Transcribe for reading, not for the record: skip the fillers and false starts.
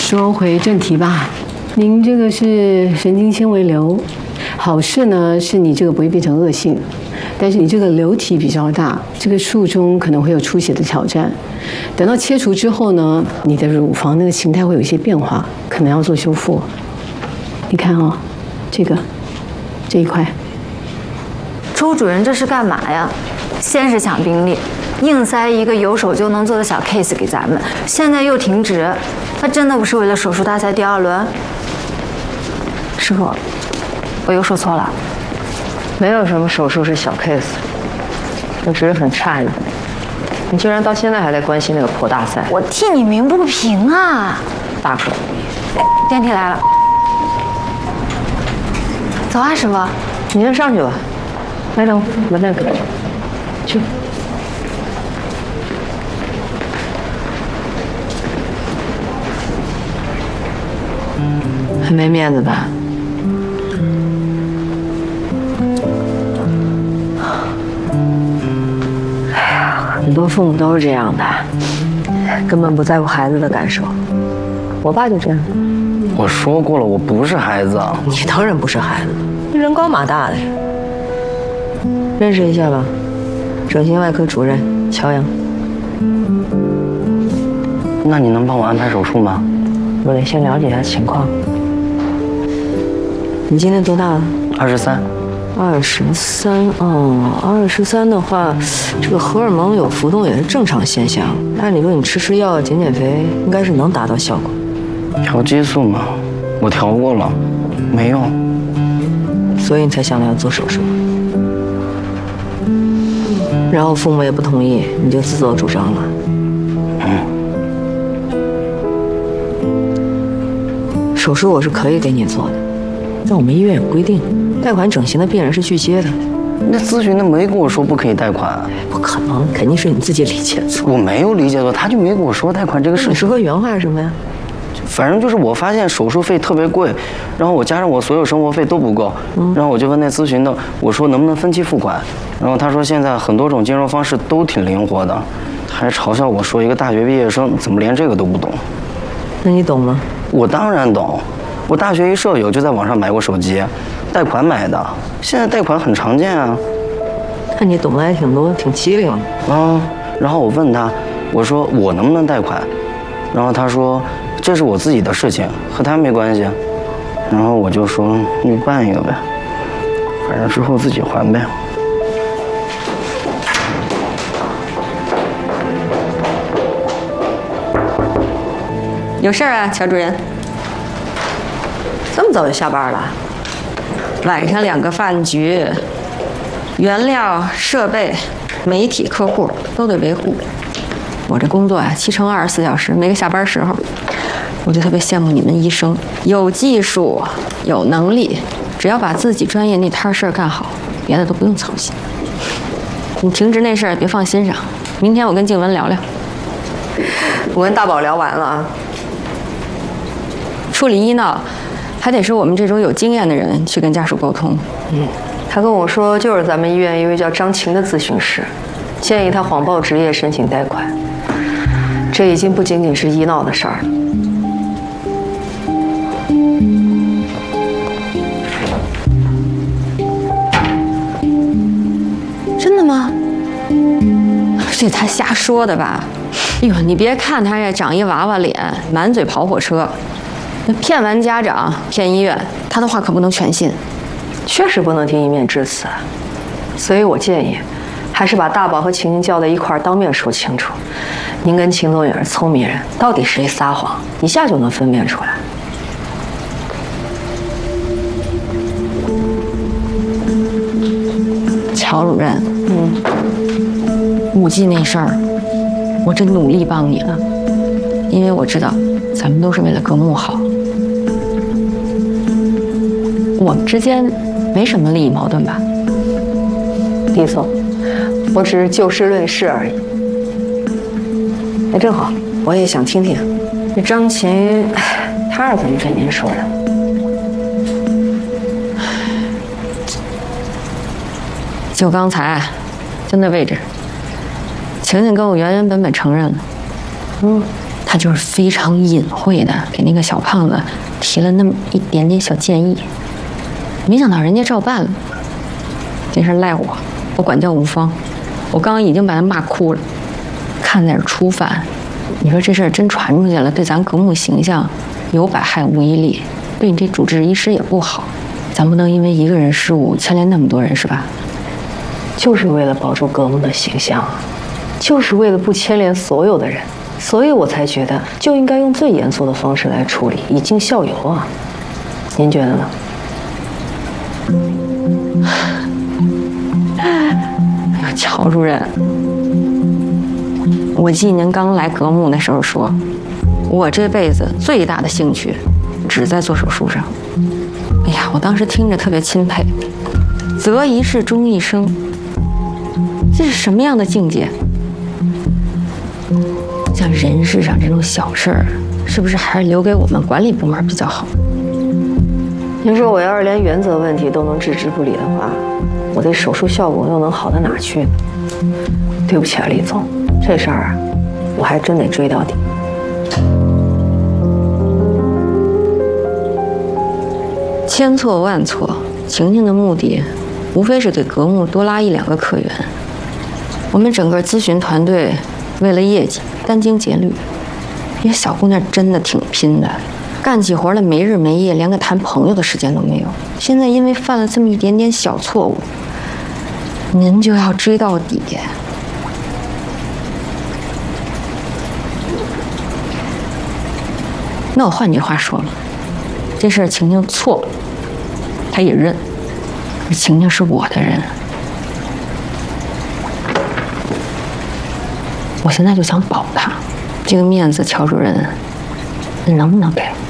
说回正题吧，您这个是神经纤维瘤，好事呢是你这个不会变成恶性，但是你这个瘤体比较大，这个术中可能会有出血的挑战。等到切除之后呢，你的乳房那个形态会有一些变化，可能要做修复。你看哦，这一块。 周主任这是干嘛呀？先是抢兵力，硬塞一个有手就能做的小 case 给咱们，现在又停职，他真的不是为了手术大赛第2轮？师傅，我又说错了。 没有什么手术是小 case， 我只是很诧异，你居然到现在还在关心那个破大赛。 我替你鸣不平啊！ 大可不必。 电梯来了，走啊，师傅。 你先上去吧。来，等我那个去。很没面子吧？哎呀，很多父母都是这样的，根本不在乎孩子的感受。我爸就这样。 我说过了，我不是孩子。 你当然不是孩子，人高马大的呀。认识一下吧，整形外科主任乔阳。 那你能帮我安排手术吗？ 我得先了解一下情况。你今年多大了 ？23。 23哦，23的话，这个荷尔蒙有浮动也是正常现象。按理说你吃药、减肥，应该是能达到效果。 调激素嘛，我调过了，没用。 所以你才想到要做手术。然后父母也不同意，你就自作主张了。手术我是可以给你做的，但我们医院有规定，贷款整形的病人是拒接的。 那咨询的没跟我说不可以贷款。 不可能，肯定是你自己理解错。 我没有理解错，他就没跟我说贷款这个事情。 你说个原话是什么呀？ 反正就是我发现手术费特别贵，然后我加上我所有生活费都不够，然后我就问那咨询的，我说能不能分期付款，然后他说现在很多种金融方式都挺灵活的，他还嘲笑我说一个大学毕业生怎么连这个都不懂。 那你懂吗？我当然懂，我大学一舍友就在网上买过手机，贷款买的，现在贷款很常见啊。 看你懂得还挺多，挺机灵的啊。然后我问他，我说我能不能贷款，然后他说这是我自己的事情，和他没关系。然后我就说你办一个呗，反正之后自己还呗。 有事儿啊，乔主任？ 这么早就下班了？ 晚上2个饭局，原料、设备、媒体、客户都得维护。我这工作啊，7乘24小时，没个下班时候。我就特别羡慕你们医生，有技术，有能力，只要把自己专业那摊事儿干好，别的都不用操心。你停职那事儿别放心上，明天我跟静雯聊聊。 我跟大宝聊完了啊。 处理医闹，还得是我们这种有经验的人去跟家属沟通。 他跟我说，就是咱们医院一位叫张晴的咨询师，建议他谎报职业申请贷款。这已经不仅仅是医闹的事儿了。 真的吗？这他瞎说的吧？哎呦，你别看他这长一娃娃脸，满嘴跑火车，那骗完家长，骗医院，他的话可不能全信。 确实不能听一面之词，所以我建议，还是把大宝和晴晴叫在一块儿，当面说清楚。您跟秦总也是聪明人，到底谁撒谎，一下就能分辨出来。 乔主任，5G 那事儿，我真努力帮你了，因为我知道咱们都是为了科目好，我们之间没什么利益矛盾吧？ 李总，我只是就事论事而已。哎，正好，我也想听听这张琴，她是怎么跟您说的？ 就刚才，就那位置，晴晴跟我原原本本承认了， 他就是非常隐晦的给那个小胖子提了那么一点点小建议，没想到人家照办了。这事赖我管教无方，我刚刚已经把他骂哭了。看在是初犯，你说这事儿真传出去了，对咱革命形象有百害无一利，对你这主治医师也不好。咱不能因为一个人失误牵连那么多人，是吧？ 就是为了保住革命的形象，就是为了不牵连所有的人，所以我才觉得就应该用最严肃的方式来处理，以儆效尤啊。您觉得呢？ 哎呦，乔主任，我记您刚来革命的时候说，我这辈子最大的兴趣只在做手术上。哎呀，我当时听着特别钦佩，择一事终一生，这是什么样的境界？像人事上这种小事儿，是不是还是留给我们管理部门比较好？ 您说我要是连原则问题都能置之不理的话，我这手术效果又能好到哪去呢？对不起啊，李总，这事儿啊，我还真得追到底。 千错万错，晴晴的目的无非是给革命多拉1-2个客源。我们整个咨询团队为了业绩殚精竭虑，这小姑娘真的挺拼的，干起活来没日没夜，连个谈朋友的时间都没有。现在因为犯了这么一点点小错误，您就要追到底。那我换句话说了，这事儿晴晴错了，她也认，可是晴晴是我的人，我现在就想保她，这个面子，乔主任，能不能给？